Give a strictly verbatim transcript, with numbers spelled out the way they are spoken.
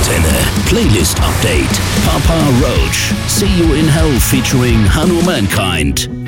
Antenne. Playlist Update. Papa Roach. See You in Hell featuring Hanumankind.